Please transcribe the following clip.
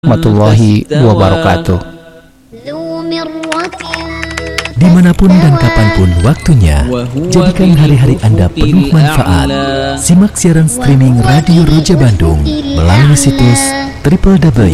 warahmatullahi wabarakatuh. Dimanapun dan kapanpun waktunya, jadikan hari-hari Anda penuh manfaat. Simak siaran streaming Radio Roja Bandung melalui situs www